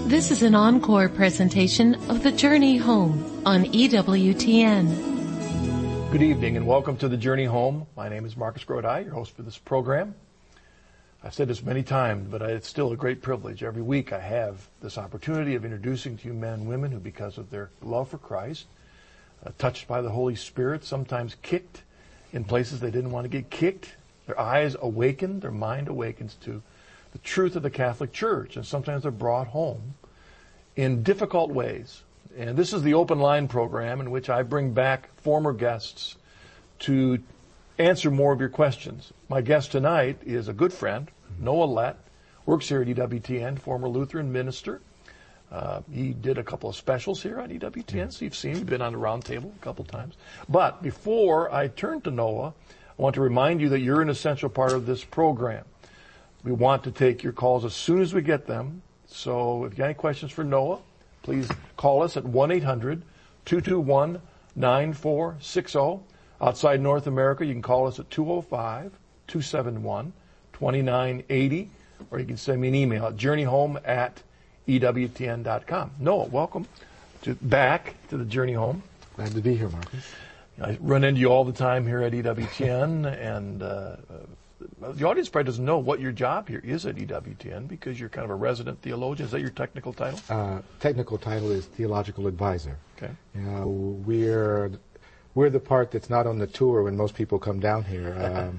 This is an encore presentation of The Journey Home on EWTN. Good evening and welcome to The Journey Home. My name is Marcus Grodi, your host for this program. I've said this many times, but it's still a great privilege. Every week I have this opportunity of introducing to you men and women who, because of their love for Christ, touched by the Holy Spirit, sometimes kicked in places they didn't want to get kicked, their eyes awakened, their mind awakens to the truth of the Catholic Church, and sometimes they're brought home in difficult ways. And this is the Open Line program in which I bring back former guests to answer more of your questions. My guest tonight is a good friend, Noah Lett, works here at EWTN, former Lutheran minister. He did a couple of specials here on EWTN, so you've seen him, been on the round table a couple times. But before I turn to Noah, I want to remind you that you're an essential part of this program. We want to take your calls as soon as we get them. So if you have any questions for Noah, please call us at 1-800-221-9460. Outside North America, you can call us at 205-271-2980, or you can send me an email at journeyhome@ewtn.com. Noah, welcome back to the Journey Home. Glad to be here, Marcus. I run into you all the time here at EWTN, and the audience probably doesn't know what your job here is at EWTN because you're kind of a resident theologian. Is that your technical title? Technical title is theological advisor. Okay. We're the part that's not on the tour when most people come down here.